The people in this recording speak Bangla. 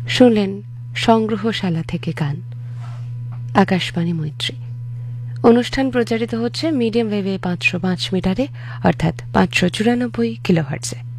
শুনলেন সংগ্রহশালা থেকে গান, আকাশবাণী মৈত্রী। অনুষ্ঠান প্রচারিত হচ্ছে মিডিয়াম ওয়েভে 505 মিটারে, অর্থাৎ 594 কিলোহার্টজে।